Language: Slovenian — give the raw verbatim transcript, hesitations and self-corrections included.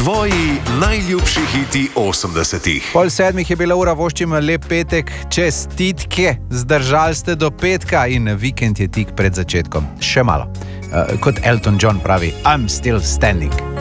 Tvoji najljubši hiti osemdesetih. Pol sedmih je bila ura, voščima lep petek, čestitke, zdržali ste do petka in vikend je tik pred začetkom. Še malo. Uh, kot Elton John pravi, I'm still standing.